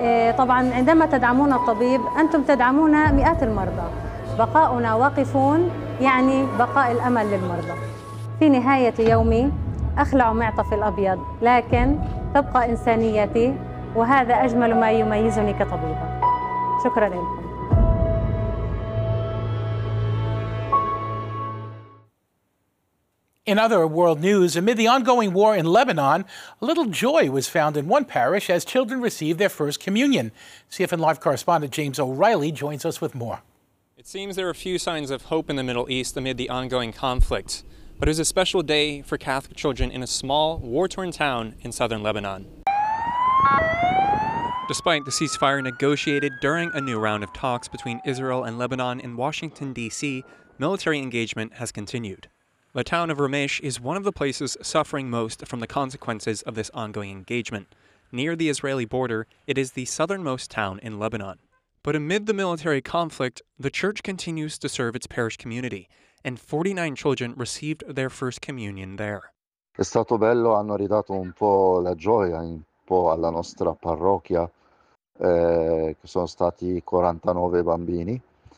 طبعاً عندما تدعمون الطبيب أنتم تدعمون مئات المرضى. بقاؤنا واقفون يعني بقاء الأمل للمرضى. في نهاية يومي أخلع معطفي الأبيض، لكن تبقى إنسانيتي، وهذا أجمل ما يميزني كطبيبة. شكراً لكم. In other world news, amid the ongoing war in Lebanon, a little joy was found in one parish as children received their first communion. CFN Live correspondent James O'Reilly joins us with more. It seems there are few signs of hope in the Middle East amid the ongoing conflict, but it was a special day for Catholic children in a small, war-torn town in southern Lebanon. Despite the ceasefire negotiated during a new round of talks between Israel and Lebanon in Washington, D.C., military engagement has continued. The town of Ramesh is one of the places suffering most from the consequences of this ongoing engagement. Near the Israeli border, it is the southernmost town in Lebanon. But amid the military conflict, the church continues to serve its parish community, and 49 children received their first communion there. È stato bello, hanno ridato un po' la gioia un po' alla nostra parrocchia, che sono stati 49 bambini.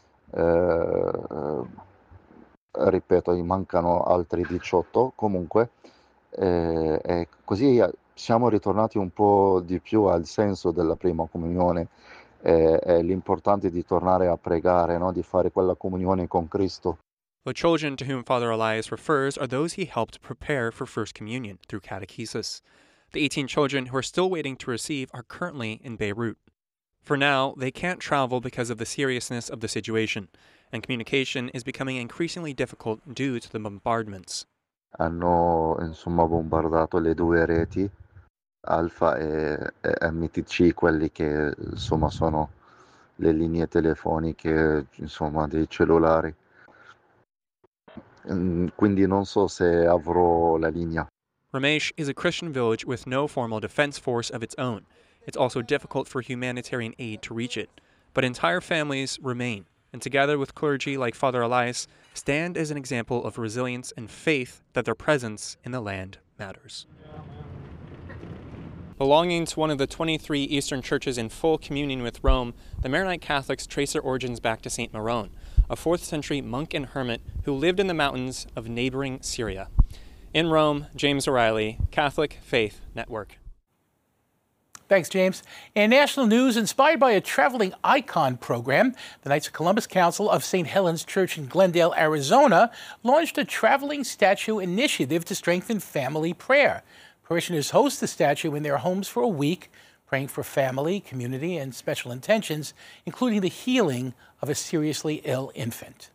Ripeto, mancano altri 18 comunque, e così siamo ritornati un po' di più al senso della prima comunione, e l'importante di tornare a pregare, no? Di fare quella comunione con Cristo. The children to whom Father Elias refers are those he helped prepare for First Communion through catechesis. The 18 children who are still waiting to receive are currently in Beirut. For now, they can't travel because of the seriousness of the situation, and communication is becoming increasingly difficult due to the bombardments. Hanno insomma bombardato le due reti, Alfa e MTC, quelli che insomma sono le linee telefoniche, insomma, dei cellulari. Quindi non so se avrò la linea. Ramesh is a Christian village with no formal defense force of its own. It's also difficult for humanitarian aid to reach it. But entire families remain, and together with clergy like Father Elias, stand as an example of resilience and faith that their presence in the land matters. Belonging to one of the 23 Eastern churches in full communion with Rome, the Maronite Catholics trace their origins back to Saint Maron, a 4th century monk and hermit who lived in the mountains of neighboring Syria. In Rome, James O'Reilly, Catholic Faith Network. Thanks, James. In national news, inspired by a traveling icon program, the Knights of Columbus Council of St. Helens Church in Glendale, Arizona, launched a traveling statue initiative to strengthen family prayer. Parishioners host the statue in their homes for a week, praying for family, community, and special intentions, including the healing of a seriously ill infant.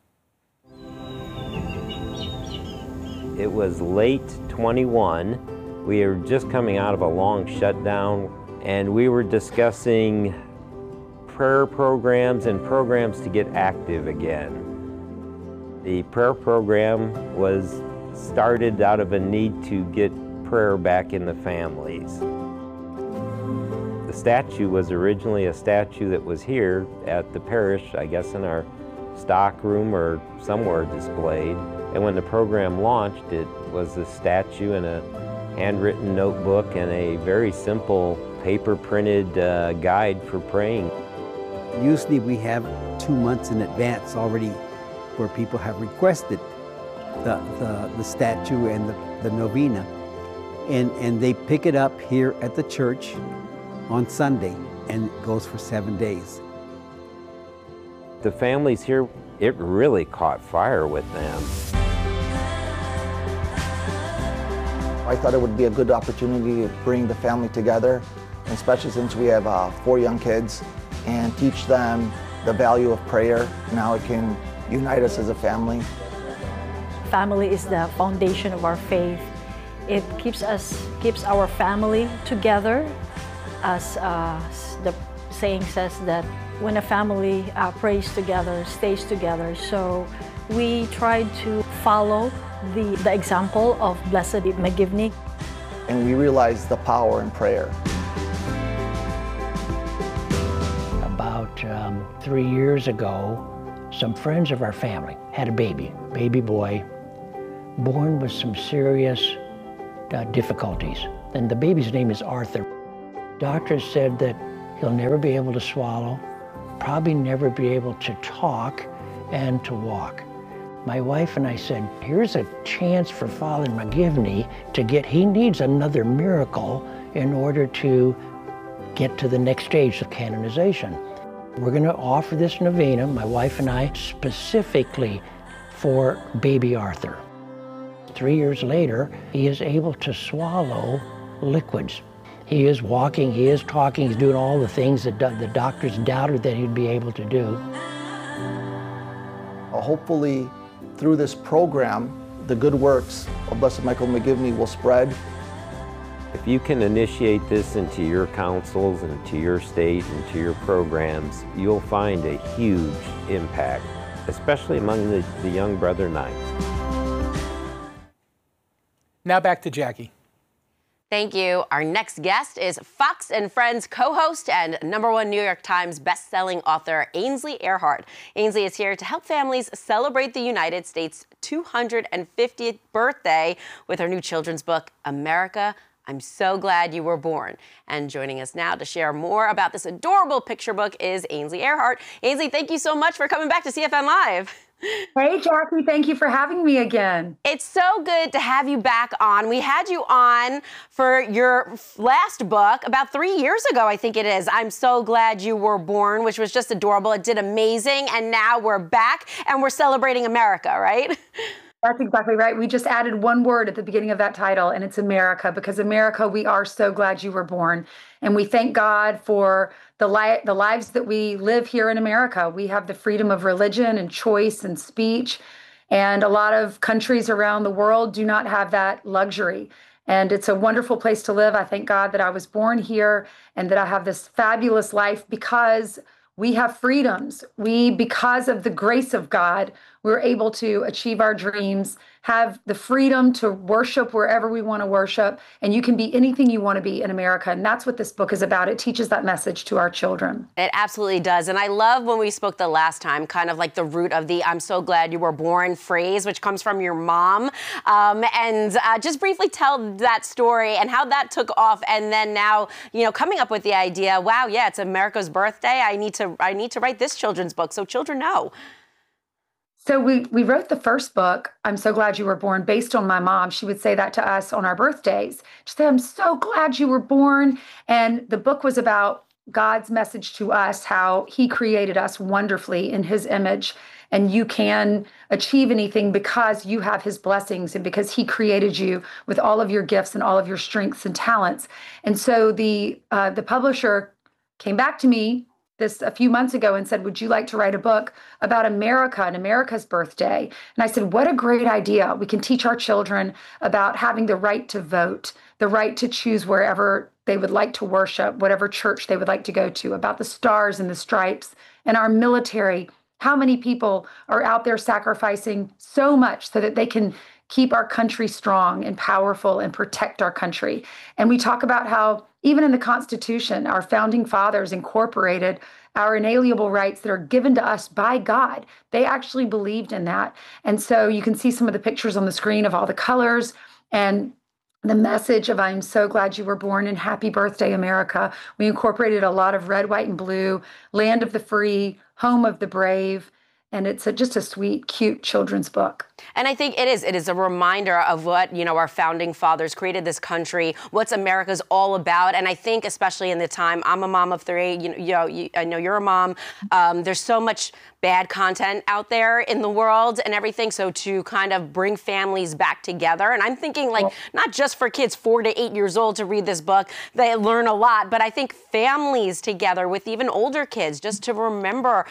It was late 21. We were just coming out of a long shutdown, and we were discussing prayer programs and programs to get active again. The prayer program was started out of a need to get prayer back in the families. The statue was originally a statue that was here at the parish, I guess in our stock room or somewhere displayed. And when the program launched, it was a statue and a handwritten notebook and a very simple paper-printed guide for praying. Usually we have 2 months in advance already where people have requested the statue and the novena. And they pick it up here at the church on Sunday, and it goes for 7 days. The families here, it really caught fire with them. I thought it would be a good opportunity to bring the family together, especially since we have 4 young kids, and teach them the value of prayer and how it can unite us as a family. Family is the foundation of our faith. It keeps our family together, as the saying says that when a family prays together, stays together. So we tried to follow the example of Blessed McGivney. And we realized the power in prayer. About 3 years ago, some friends of our family had a baby boy, born with some serious difficulties. And the baby's name is Arthur. Doctors said that He'll never be able to swallow, probably never be able to talk and to walk. My wife and I said, here's a chance for Father McGivney he needs another miracle in order to get to the next stage of canonization. We're going to offer this novena, my wife and I, specifically for baby Arthur. 3 years later, he is able to swallow liquids. He is walking, he is talking, he's doing all the things that the doctors doubted that he'd be able to do. Hopefully, through this program, the good works of Blessed Michael McGivney will spread. If you can initiate this into your councils and to your state and to your programs, you'll find a huge impact, especially among the young Brother Knights. Now back to Jackie. Thank you. Our next guest is Fox and Friends co-host and #1 New York Times best-selling author Ainsley Earhardt. Ainsley is here to help families celebrate the United States' 250th birthday with her new children's book, America, I'm So Glad You Were Born. And joining us now to share more about this adorable picture book is Ainsley Earhardt. Ainsley, thank you so much for coming back to CFN Live. Hey, Jackie, thank you for having me again. It's so good to have you back on. We had you on for your last book about 3 years ago, I think it is. I'm So Glad You Were Born, which was just adorable. It did amazing. And now we're back and we're celebrating America, right? That's exactly right. We just added one word at the beginning of that title, and it's America, because America, we are so glad you were born. And we thank God for the lives that we live here in America. We have the freedom of religion and choice and speech. And a lot of countries around the world do not have that luxury. And it's a wonderful place to live. I thank God that I was born here and that I have this fabulous life because we have freedoms. Because of the grace of God, we're able to achieve our dreams, have the freedom to worship wherever we want to worship, and you can be anything you want to be in America. And that's what this book is about. It teaches that message to our children. It absolutely does. And I love when we spoke the last time, kind of like the root of the I'm so glad you were born phrase, which comes from your mom. Just briefly tell that story and how that took off. And then now, coming up with the idea, wow, yeah, it's America's birthday. I need to write this children's book so children know. So we wrote the first book, I'm So Glad You Were Born, based on my mom. She would say that to us on our birthdays. She'd say, I'm so glad you were born. And the book was about God's message to us, how he created us wonderfully in his image. And you can achieve anything because you have his blessings and because he created you with all of your gifts and all of your strengths and talents. And so the publisher came back to me a few months ago and said, would you like to write a book about America and America's birthday? And I said, what a great idea. We can teach our children about having the right to vote, the right to choose wherever they would like to worship, whatever church they would like to go to, about the stars and the stripes and our military. How many people are out there sacrificing so much so that they can keep our country strong and powerful and protect our country. And we talk about how even in the Constitution, our founding fathers incorporated our inalienable rights that are given to us by God. They actually believed in that. And so you can see some of the pictures on the screen of all the colors and the message of I'm so glad you were born and happy birthday, America. We incorporated a lot of red, white, and blue, land of the free, home of the brave. And it's just a sweet, cute children's book. And I think it is a reminder of what, our founding fathers created this country, what's America's all about. And I think especially in the time, I'm a mom of 3, I know you're a mom. There's so much bad content out there in the world and everything. So to kind of bring families back together. And I'm thinking not just for kids 4 to 8 years old to read this book, they learn a lot, but I think families together with even older kids, just to remember,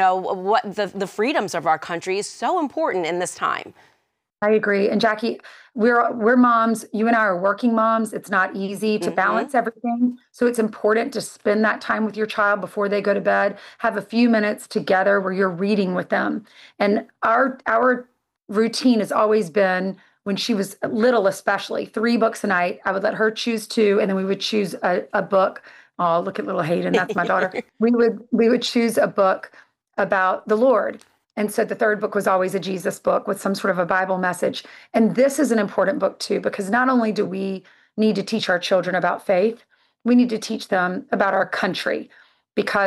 what the freedoms of our country is so important in this time. I agree. And Jackie, we're moms. You and I are working moms. It's not easy to balance everything. So it's important to spend that time with your child before they go to bed. Have a few minutes together where you're reading with them. And our routine has always been, when she was little especially, 3 books a night. I would let her choose 2, and then we would choose a book. Oh, look at little Hayden. That's my daughter. We would choose a book about the Lord. And so the 3rd book was always a Jesus book with some sort of a Bible message. And this is an important book too, because not only do we need to teach our children about faith, we need to teach them about our country because